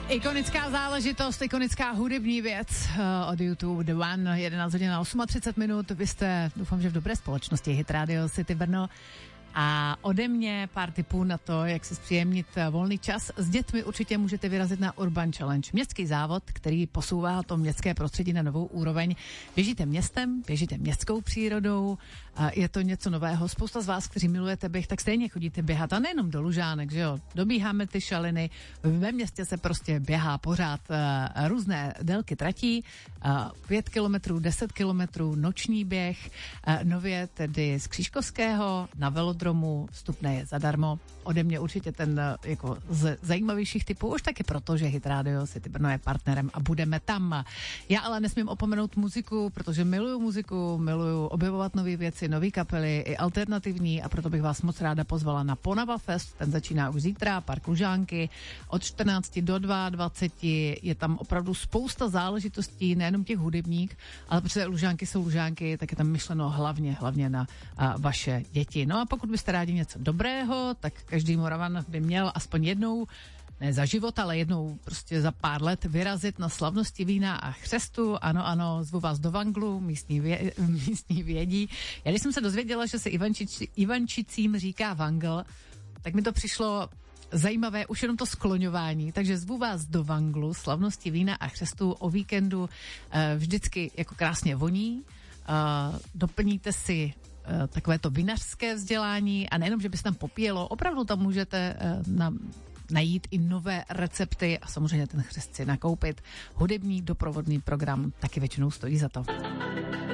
Ikonická záležitost, ikonická hudební věc od YouTube The One, 11 hodin a 38 minut. Vy jste, doufám, že v dobré společnosti, Hit Radio City Brno. A ode mě pár tipů na to, jak si zpříjemnit volný čas. S dětmi určitě můžete vyrazit na Urban Challenge. Městský závod, který posouvá to městské prostředí na novou úroveň. Běžíte městem, běžíte městskou přírodou, a je to něco nového. Spousta z vás, kteří milujete běh, tak stejně chodíte běhat. A nejenom do Lužánek, že jo. Dobíháme ty šaliny. Ve městě se prostě běhá pořád různé délky tratí. 5 kilometrů, 10 kilometrů, noční běh. Nově tedy z Křížkovského na velodromu, vstupné je zadarmo. Ode mě určitě ten jako z zajímavějších typů, už taky proto, že Hit Radio City Brno je partnerem a budeme tam. Já ale nesmím opomenout muziku, protože miluju muziku, miluju objevovat nové věci, nové kapely i alternativní, a proto bych vás moc ráda pozvala na Ponava Fest, ten začíná už zítra, Park Lužánky, od 14 do 22, je tam opravdu spousta záležitostí, nejenom těch hudebních, ale protože Lužánky jsou Lužánky, tak je tam myšleno hlavně na vaše děti. No a pokud byste rádi něco dobrého, tak každý Moravan by měl aspoň jednou, ne za život, ale jednou prostě za pár let vyrazit na slavnosti vína a chřestu. Ano, zvu vás do Vanglu, místní vědí. Já když jsem se dozvěděla, že se Ivančicím říká Vangl, tak mi to přišlo zajímavé, už jenom to skloňování, takže zvu vás do Vanglu, slavnosti vína a chřestu o víkendu, vždycky jako krásně voní, doplníte si takové to vinařské vzdělání a nejenom, že by se tam popíjelo, opravdu tam můžete najít i nové recepty a samozřejmě ten chřest si nakoupit. Hudební doprovodný program taky většinou stojí za to.